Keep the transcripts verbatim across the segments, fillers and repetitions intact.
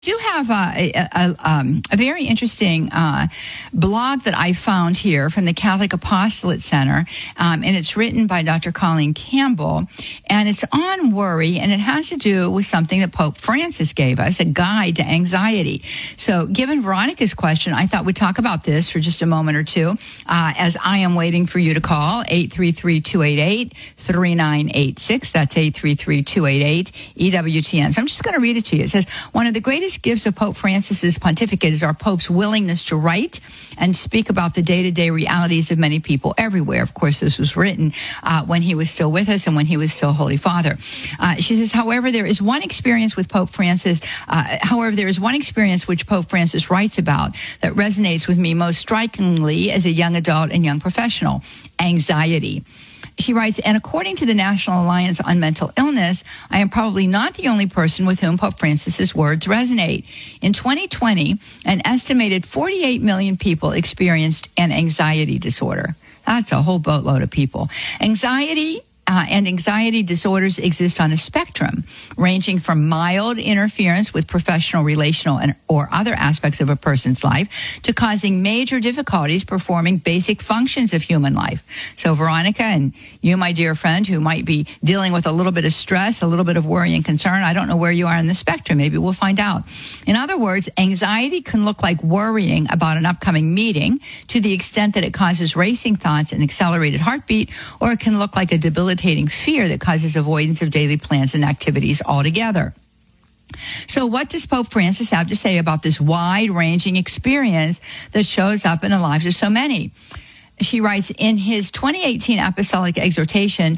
do have a, a, a, um, a very interesting uh, blog that I found here from the Catholic Apostolate Center, um, and it's written by Doctor Colleen Campbell, and it's on worry, and it has to do with something that Pope Francis gave us, a guide to anxiety. So given Veronica's question, I thought we'd talk about this for just a moment or two, uh, as I am waiting for you to call, eight three three, two eight eight, three nine eight six. That's eight three three, two eight eight, E W T N. So I'm just going to read it to you. It says, one of the greatest gifts of Pope Francis's pontificate is our Pope's willingness to write and speak about the day-to-day realities of many people everywhere. Of course, this was written uh, when he was still with us and when he was still Holy Father. Uh, she says, however, there is one experience with Pope Francis, uh, however, there is one experience which Pope Francis writes about that resonates with me most strikingly as a young adult and young professional: anxiety. She writes, and according to the National Alliance on Mental Illness, I am probably not the only person with whom Pope Francis's words resonate. In twenty twenty, an estimated forty-eight million people experienced an anxiety disorder. That's a whole boatload of people. Anxiety Uh, and anxiety disorders exist on a spectrum, ranging from mild interference with professional, relational, and or other aspects of a person's life to causing major difficulties performing basic functions of human life. So, Veronica, and you, my dear friend, who might be dealing with a little bit of stress, a little bit of worry and concern, I don't know where you are in the spectrum. Maybe we'll find out. In other words, anxiety can look like worrying about an upcoming meeting to the extent that it causes racing thoughts and accelerated heartbeat, or it can look like a debilitating fear that causes avoidance of daily plans and activities altogether. So what does Pope Francis have to say about this wide-ranging experience that shows up in the lives of so many? She writes, in his twenty eighteen apostolic exhortation,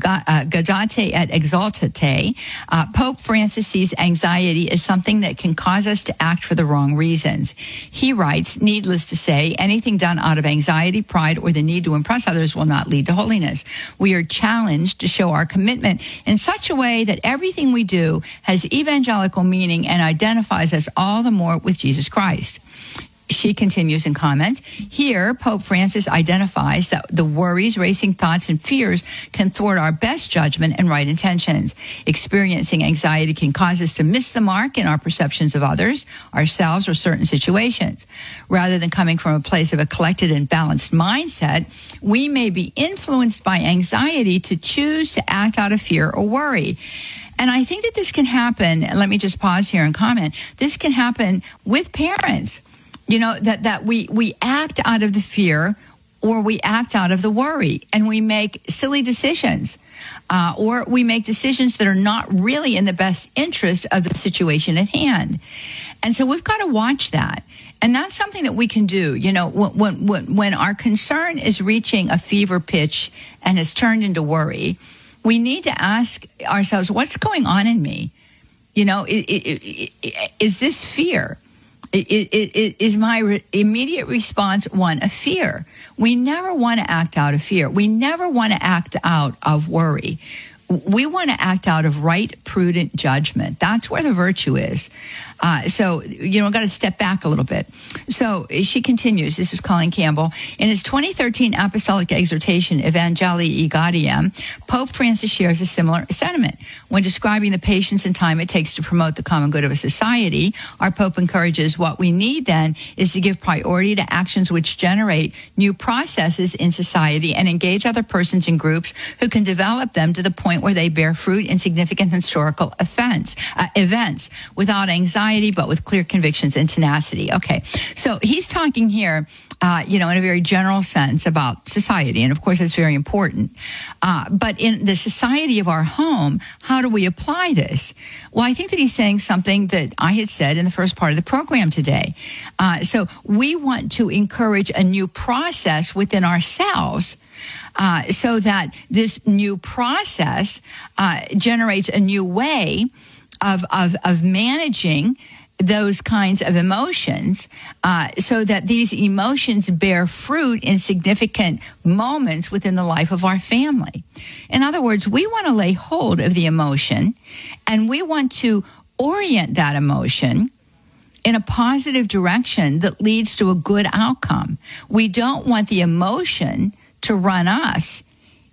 Gaudete et Exsultate, uh, Pope Francis sees anxiety as something that can cause us to act for the wrong reasons. He writes, needless to say, anything done out of anxiety, pride, or the need to impress others will not lead to holiness. We are challenged to show our commitment in such a way that everything we do has evangelical meaning and identifies us all the more with Jesus Christ. She continues and comments, here, Pope Francis identifies that the worries, racing thoughts, and fears can thwart our best judgment and right intentions. Experiencing anxiety can cause us to miss the mark in our perceptions of others, ourselves, or certain situations. Rather than coming from a place of a collected and balanced mindset, we may be influenced by anxiety to choose to act out of fear or worry. And I think that this can happen, let me just pause here and comment, this can happen with parents. You know, that, that we, we act out of the fear or we act out of the worry, and we make silly decisions uh, or we make decisions that are not really in the best interest of the situation at hand. And so we've got to watch that. And that's something that we can do. You know, when, when, when our concern is reaching a fever pitch and has turned into worry, we need to ask ourselves, what's going on in me? You know, it, it, it, is this fear? It, it, it, is my re- immediate response one of fear? We never want to act out of fear. We never want to act out of worry. We want to act out of right, prudent judgment. That's where the virtue is. Uh, so, you know, we've got to step back a little bit. So she continues, this is Colleen Campbell. In his twenty thirteen apostolic exhortation, Evangelii Gaudium, Pope Francis shares a similar sentiment. When describing the patience and time it takes to promote the common good of a society, our Pope encourages what we need then is to give priority to actions which generate new processes in society and engage other persons and groups who can develop them to the point where they bear fruit in significant historical offense, uh, events without anxiety, but with clear convictions and tenacity. Okay, so he's talking here, uh, you know, in a very general sense about society, and of course that's very important. Uh, but in the society of our home, how do we apply this? Well, I think that he's saying something that I had said in the first part of the program today. Uh, so we want to encourage a new process within ourselves, Uh, so that this new process uh, generates a new way of, of, of managing those kinds of emotions, uh, so that these emotions bear fruit in significant moments within the life of our family. In other words, we want to lay hold of the emotion, and we want to orient that emotion in a positive direction that leads to a good outcome. We don't want the emotion to run us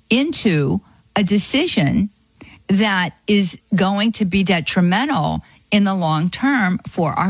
into a decision that is going to be detrimental in the long term for our